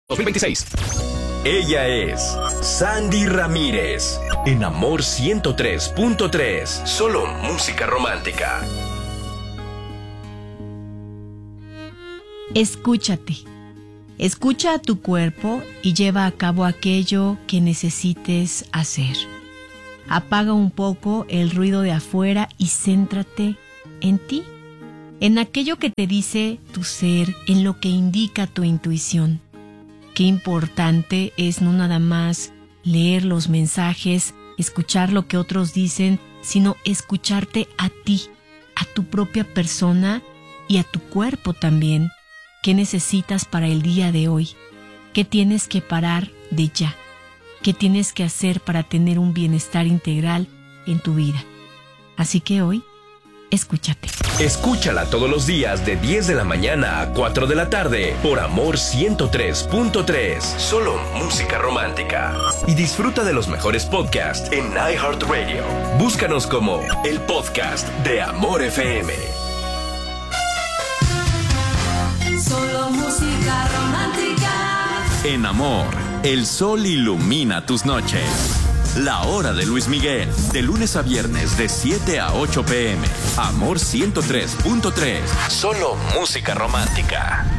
2026. Ella es Sandy Ramírez, en Amor 103.3, solo música romántica. Escúchate. Escucha a tu cuerpo y lleva a cabo aquello que necesites hacer. Apaga un poco el ruido de afuera y céntrate en ti, en aquello que te dice tu ser, en lo que indica tu intuición. Qué importante es no nada más leer los mensajes, escuchar lo que otros dicen, sino escucharte a ti, a tu propia persona y a tu cuerpo también. ¿Qué necesitas para el día de hoy? ¿Qué tienes que parar de ya? ¿Qué tienes que hacer para tener un bienestar integral en tu vida? Así que hoy, escúchate. Escúchala todos los días de 10 de la mañana a 4 de la tarde por Amor 103.3, solo música romántica. Y disfruta de los mejores podcasts en iHeartRadio. Búscanos como el podcast de Amor FM. Solo música romántica. En Amor, el sol ilumina tus noches. La hora de Luis Miguel, de lunes a viernes de 7 a 8 p.m. Amor 103.3, solo música romántica.